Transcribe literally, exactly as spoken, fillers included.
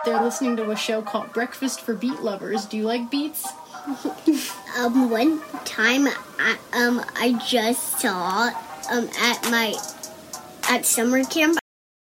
They're listening to a show called Breakfast for Beat Lovers. Do you like beets? um, one time, I, um, I just saw, um, at my, at summer camp,